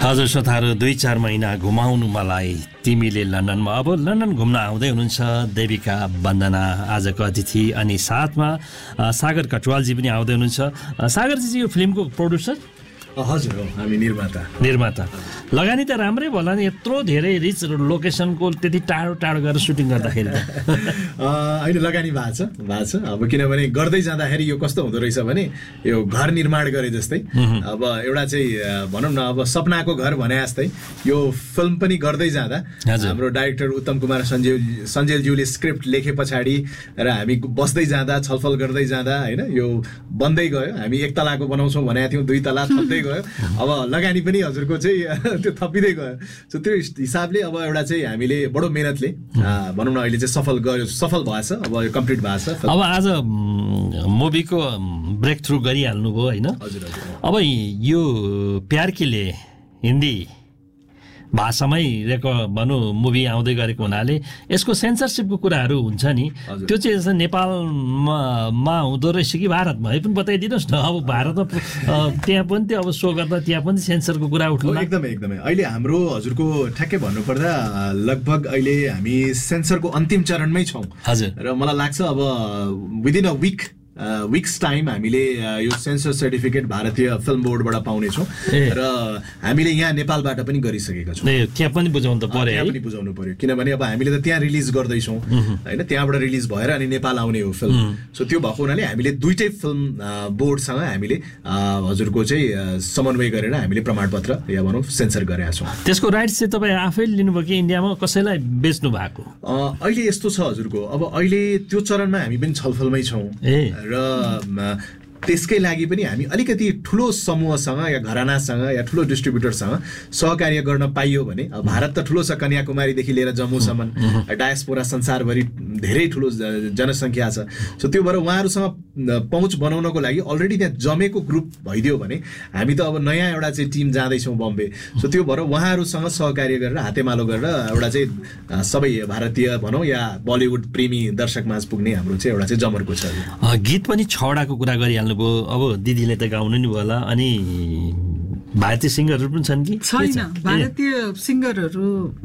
हजुर श्रोताहरू 2-4 महिना घुमाउनु मलाई तिमीले लन्डनमा। अब लन्डन घुम्न आउँदै हुनुहुन्छ देविका वन्दना आजको अतिथि, अनि साथमा सागर कटवालजी पनि आउँदै हुनुहुन्छ। सागरजी यो फिल्मको प्रोड्युसर? हजुर हो, हामी निर्माता। लगानी त राम्रै होला नि, यत्रो धेरै रिच लोकेसनको त्यति टाढो टाढो गएर सुटिङ गर्दाखेरि त अहिले लगानी भएको छ। अब किनभने गर्दै जाँदाखेरि यो कस्तो हुँदो रहेछ भने यो घर निर्माण गरे जस्तै, अब एउटा चाहिँ भनौँ न अब सपनाको घर भने जस्तै यो फिल्म पनि गर्दै जाँदा हाम्रो डाइरेक्टर उत्तम कुमार सञ्जेलज्यूले स्क्रिप्ट लेखे पछाडि र हामी बस्दै जाँदा छलफल गर्दै जाँदा होइन यो बन्दै गयो। हामी 1 तलाको बनाउँछौँ भनेको थियौँ, 2 तला थप्दै गयो। अब लगानी पनि हजुरको चाहिँ त्यो थपिँदै गयो। सो त्यो हिसाबले अब एउटा चाहिँ हामीले बडो मेहनतले भनौँ न अहिले चाहिँ सफल भएछ। अब यो कम्प्लिट भएको छ। अब आज मुभीको ब्रेक थ्रु गरिहाल्नु भयो होइन? हजुर। अब यो प्यार किले हिन्दी भाषामै भनौँ मुभी आउँदै गरेको हुनाले यसको सेन्सरसिपको कुराहरू हुन्छ नि, त्यो चाहिँ नेपालमा हुँदो रहेछ कि भारतमा? है पनि बताइदिनुहोस् न। अब भारतमा त्यहाँ पनि त्यो अब सो गर्दा त्यहाँ पनि सेन्सरको कुरा उठ्नु एकदमै अहिले हाम्रो हजुरको ठ्याक्कै भन्नुपर्दा लगभग अहिले हामी सेन्सरको अन्तिम चरणमै छौँ। हजुर। र मलाई लाग्छ अब विदिन अ विक्स टाइम हामीले यो सेन्सर सर्टिफिकेट भारतीय फिल्म बोर्डबाट पाउनेछौँ र हामीले यहाँ नेपालबाट पनि गरिसकेका छौँ। त्यहाँ पनि बुझाउनु त पर्यो, पनि बुझाउनु पर्यो, किनभने अब हामीले त त्यहाँ रिलिज गर्दैछौँ होइन, त्यहाँबाट रिलिज भएर अनि नेपाल आउने हो फिल्म। सो त्यो भएको हुनाले हामीले दुईटै फिल्म बोर्डसँग हामीले हजुरको चाहिँ समन्वय गरेर हामीले प्रमाणपत्र या भनौँ सेन्सर गरेका छौँ। त्यसको राइट्स चाहिँ तपाईँ आफैले लिनुभयो कि इन्डियामा कसैलाई बेच्नु भएको? अहिले यस्तो छ हजुरको, अब अहिले त्यो चरणमा हामी पनि छलफलमै छौँ र त्यसकै लागि पनि हामी अलिकति ठुलो समूहसँग या घरानासँग या ठुलो डिस्ट्रिब्युटरसँग सहकार्य गर्न पाइयो भने, भारत त ठुलो छ, कन्याकुमारीदेखि लिएर जम्मूसम्म डायस्पोरा संसारभरि धेरै ठुलो जनसङ्ख्या छ। सो त्यो भएर उहाँहरूसँग पहुँच बनाउनको लागि अलरेडी त्यहाँ जमेको ग्रुप भइदियो भने हामी त अब नयाँ एउटा चाहिँ टिम जाँदैछौँ बम्बे। सो त्यो भएर उहाँहरूसँग सहकार्य गरेर हातेमालो गरेर एउटा चाहिँ सबै भारतीय भनौँ या बलिउड प्रेमी दर्शकमाझ पुग्ने हाम्रो चाहिँ एउटा चाहिँ जमर्को छ। गीत पनि 6वटाको कुरा गरिहाल्नु। अब दिदीले त गाउनु नि होला, अनि भारतीय सिङ्गरहरू पनि छन् कि छैन? भारतीय सिङ्गरहरू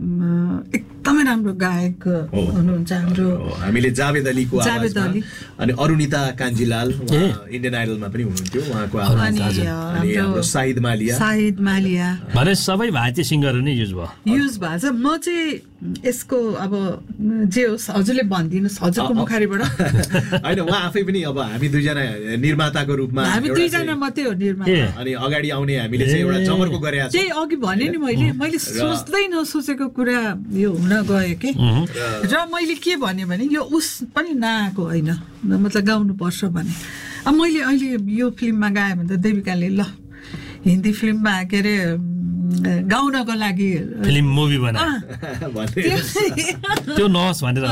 एकदमै राम्रो गायक हुनुहुन्छ हाम्रो। हामीले जावेद अलीको आवाजमा अनि अरुणिता कान्जीलाल इन्डियन आइडलमा पनि हुनुहुन्थ्यो, उहाँको आवाज। अनि हाम्रो शाहिद मालिया भने सबै भारतीय सिङ्गरहरू नै युज भएको छ। म चाहिँ यसको अब जे होस् हजुरले भनिदिनुहोस् हजुरको मुखारीबाट। होइन, उहाँ आफै पनि अब हामी दुईजना निर्माताको रूपमा, हामी दुईजना मात्रै हो निर्माता, अनि अगाडि आउने हामीले चाहिँ एउटा जमर्को गरेका छौँ। त्यही अघि भने नि मैले सोच्दै नसोचेको कुरा यो हुन गयो कि, र मैले के भने यो उस पनि नआएको होइन, मतलब गाउनु पर्छ भने। अब मैले अहिले यो फिल्ममा गाएँ भने त देविकाले ल हिन्दी फिल्ममा के अरे गाउनको लागि फिल्म मुभी बना त्यो नहोस् भनेर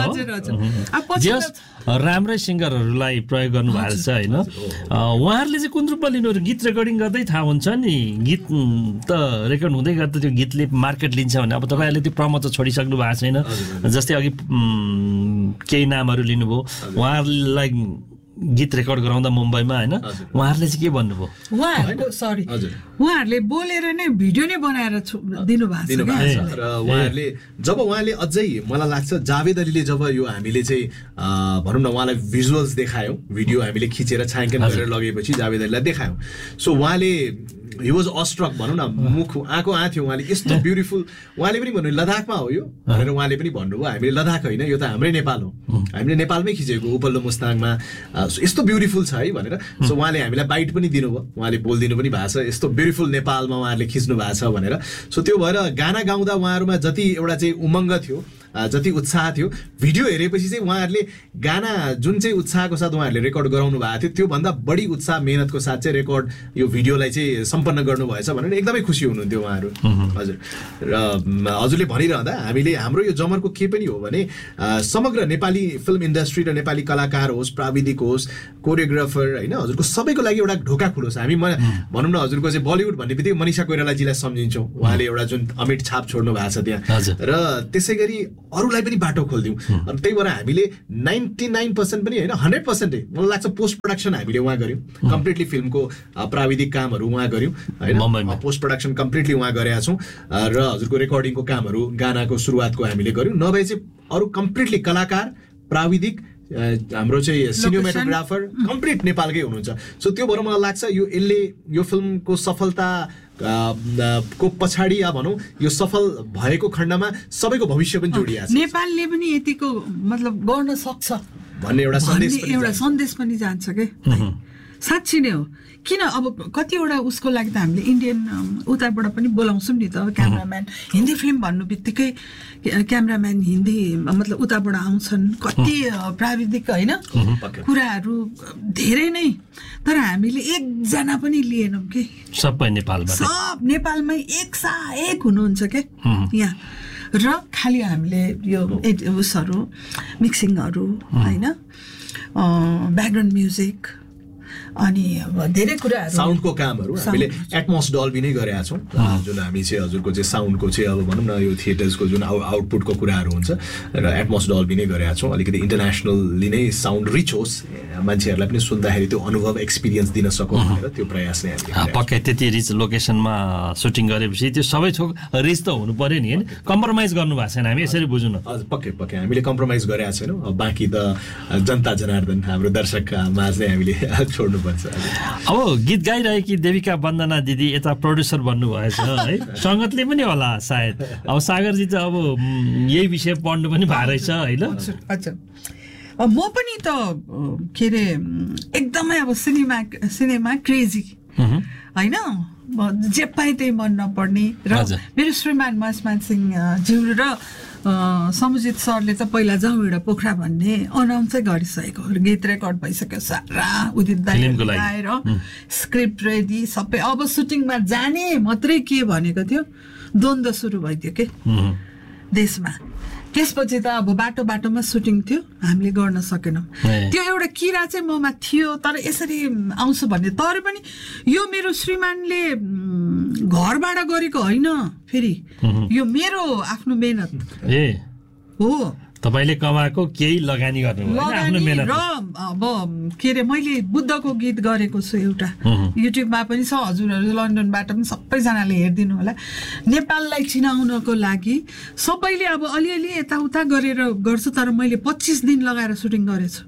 राम्रै सिङ्गरहरूलाई प्रयोग गर्नु भएको छ होइन। उहाँहरूले चाहिँ कुन रूपमा लिनु, गीत रेकर्डिङ गर्दै थाहा हुन्छ नि, गीत त रेकर्ड हुँदै गर्दा त्यो गीतले मार्केट लिन्छ भने अब तपाईँहरूले त्यो प्रमोद त छोडिसक्नु भएको छैन। जस्तै अघि केही नामहरू लिनुभयो, उहाँहरूलाई गीत रेकर्ड गराउँदा मुम्बईमा होइन, उहाँहरूले चाहिँ के भन्नुभयो? उहाँहरूले बोलेर नै भिडियो नै बनाएर दिनुभएको छ। र उहाँले अझै मलाई लाग्छ जावेद अलीले जब यो हामीले चाहिँ भनौँ न उहाँलाई भिजुअल्स देखायौँ, भिडियो हामीले खिचेर छायाङ्कन गरेर लगेपछि जावेद अलीलाई देखायौँ। सो उहाँले he was awestruck भनौँ न, मुख आँखा थियो उहाँले, यस्तो ब्युटिफुल। उहाँले पनि भन्नु लद्दाखमा हो यो भनेर उहाँले पनि भन्नुभयो, हामीले लद्दाख होइन यो त हाम्रै नेपाल हो, हामीले नेपालमै खिचेको उपल्लो मुस्ताङमा, यस्तो ब्युटिफुल छ है भनेर। सो उहाँले हामीलाई बाइट पनि दिनुभयो, उहाँले बोलिदिनु पनि भएको छ, यस्तो ब्युटिफुल नेपालमा उहाँहरूले खिच्नु भएको छ भनेर। सो त्यो भएर गाना गाउँदा उहाँहरूमा जति एउटा चाहिँ उमङ्ग थियो, जति उत्साह थियो, भिडियो हेरेपछि चाहिँ उहाँहरूले गाना जुन चाहिँ उत्साहको साथ उहाँहरूले रेकर्ड गराउनु भएको थियो त्योभन्दा बढी उत्साह मेहनतको साथ चाहिँ रेकर्ड यो भिडियोलाई चाहिँ सम्पन्न गर्नुभएछ भनेर एकदमै खुसी हुनुहुन्थ्यो उहाँहरू। हजुर, र हजुरले भनिरहँदा हामीले हाम्रो यो जमर्को के पनि हो भने समग्र नेपाली फिल्म इन्डस्ट्री र नेपाली कलाकार होस्, प्राविधिक होस्, कोरियोग्राफर होइन, हजुरको सबैको लागि एउटा ढोका खुलोस्। हामी भनौँ न हजुरको चाहिँ बलिउड भन्ने बित्तिकै मनिषा कोइरालाजीलाई सम्झिन्छौँ, उहाँले एउटा जुन अमिट छाप छोड्नु भएको छ त्यहाँ, र त्यसै गरी अरूलाई पनि बाटो खोलिदिउँ। अनि त्यही भएर हामीले 99% पनि होइन 100% मलाई लाग्छ पोस्ट प्रोडक्सन हामीले उहाँ गऱ्यौँ, कम्प्लिटली फिल्मको प्राविधिक कामहरू उहाँ गऱ्यौँ होइन, पोस्ट प्रोडक्सन कम्प्लिटली उहाँ गरेका छौँ र हजुरको रेकर्डिङको कामहरू गानाको सुरुवातको हामीले गऱ्यौँ। नभए चाहिँ अरू कम्प्लिटली कलाकार प्राविधिक हाम्रो चाहिँ सिनेमेटोग्राफर कम्प्लिट नेपालकै हुनुहुन्छ। सो त्यो भएर मलाई लाग्छ यो फिल्मको सफलता को पछाडि या भनौँ यो सफल भएको खण्डमा सबैको भविष्य पनि जोडिएको छ। नेपालले पनि यतिको मतलब गर्न सक्छ भन्ने एउटा सन्देश पनि जान्छ के। साँच्ची नै हो। किन अब कतिवटा उसको लागि त हामीले इन्डियन उताबाट पनि बोलाउँछौँ नि त, क्यामराम्यान हिन्दी फिल्म भन्नु बित्तिकै क्यामराम्यान हिन्दी मतलब उताबाट आउँछन्, कति प्राविधिक होइन कुराहरू धेरै नै, तर हामीले एकजना पनि लिएनौँ कि सबै नेपालबाट, सब नेपालमै एक हुनुहुन्छ के यहाँ। र खालि हामीले यो उसहरू मिक्सिङहरू होइन, ब्याकग्राउन्ड म्युजिक अनि धेरै कुराहरू, साउन्डको कामहरू हामीले एटमोस डल्बी नै गरेका छौँ, जुन हामी चाहिँ हजुरको चाहिँ साउन्डको चाहिँ अब भनौँ न यो थिएटर्सको जुन आउटपुटको कुराहरू हुन्छ र एटमोस डल्बी नै गरेका छौँ। अलिकति इन्टरनेसनली नै साउन्ड रिच होस्, मान्छेहरूलाई पनि सुन्दाखेरि त्यो अनुभव एक्सपिरियन्स दिन सकौँ भनेर त्यो प्रयास नै हामीले। पक्कै त्यति रिच लोकेसनमा सुटिङ गरेपछि त्यो सबै थोक रिच त हुनु पर्यो नि होइन, कम्प्रोमाइज गर्नु भएको छैन, हामी यसरी बुझौँ न। हजुर पक्कै हामीले कम्प्रोमाइज गरेका छैनौँ। बाँकी त जनता जनार्दन हाम्रो दर्शक माझ नै हामीले छोड्नु पर्छ। अब गीत गाइरहेकी देविका वन्दना दिदी यता प्रड्युसर बन्नुभएछ है, सङ्गतले पनि होला सायद। अब सागरजी त अब यही विषय पढ्नु पनि भएको रहेछ होइन। अच्छा म पनि त के अरे एकदमै अब सिनेमा क्रेजी होइन, जे पाएँ त्यही मन नपर्ने। र मेरो श्रीमान मस्मान सिंह ज्यू र समुजित सरले त पहिला जाउँ एउटा पोखरा भन्ने अनाउन्सै गरिसकेको, गीत रेकर्ड भइसक्यो सारा, उदित दाइ आएर स्क्रिप्ट रेडी सबै, अब सुटिङमा जाने मात्रै के भनेको थियो, द्वन्द्व सुरु भइदियो के देशमा। त्यसपछि त अब बाटोमा सुटिङ थियो, हामीले गर्न सकेनौँ। त्यो एउटा किरा चाहिँ ममा थियो, तर यसरी आउँछ भन्ने, तर पनि यो मेरो श्रीमानले घरबाट गरेको होइन, फेरि यो मेरो आफ्नो मेहनत हो। तपाईले कमाएको केही लगानी गर्नु आफ्नो मेहनत। र अब के अरे मैले बुद्धको गीत गरेको छु एउटा, युट्युबमा पनि छ, हजुरहरू लन्डनबाट पनि सबैजनाले हेरिदिनु होला। नेपाललाई चिनाउनको लागि सबैले अब अलिअलि यताउता गरेर गर्छु, तर मैले 25 दिन लगाएर सुटिङ गरेछु।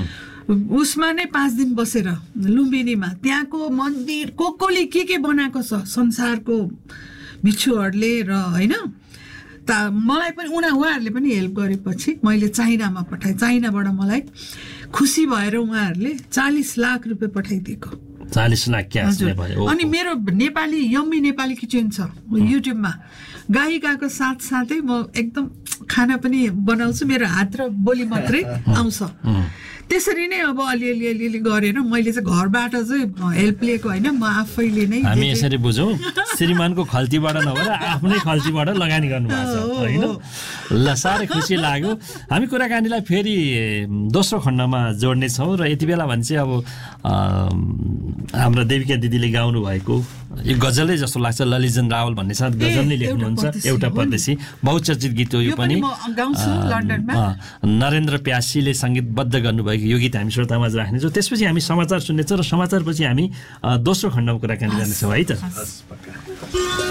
उसमा नै 5 दिन बसेर लुम्बिनीमा त्यहाँको मन्दिर कोले के बनाएको छ संसारको बिच्छुहरूले र होइन, मलाई पनि उहाँहरूले पनि हेल्प गरेपछि मैले चाइनामा पठाएँ। चाइनाबाट मलाई खुसी भएर उहाँहरूले 40 लाख रुपियाँ पठाइदिएको। 40 लाख क्यास। अनि मेरो नेपाली यम्मी नेपाली किचन छ युट्युबमा, गायिकाको साथसाथै म एकदम खाना पनि बनाउँछु, मेरो हात र बोली मात्रै आउँछ। त्यसरी नै अब अलिअलि गरेर मैले चाहिँ घरबाट चाहिँ हेल्प लिएको होइन, म आफैले नै। हामी यसरी बुझौँ श्रीमानको खल्तीबाट नभएर आफ्नै खल्तीबाट लगानी गर्नुभएको छ होइन। ल साह्रै खुसी लाग्यो। हामी कुराकानीलाई फेरि दोस्रो खण्डमा जोड्नेछौँ र यति बेला भने चाहिँ अब हाम्रो देविका दिदीले गाउनु भएको यो गजलै जस्तो लाग्छ, ललिजन रावल भन्ने साथ गजल नै लेख्नुहुन्छ, एउटा परदेशी बहुचर्चित गीत हो यो पनि। नरेन्द्र प्यासीले सङ्गीतबद्ध गर्नुभएको यो गीत हामी श्रोतामा राख्नेछौँ। त्यसपछि हामी समाचार सुन्नेछौँ र समाचारपछि हामी दोस्रो खण्डमा कुराकानी गर्नेछौँ है त।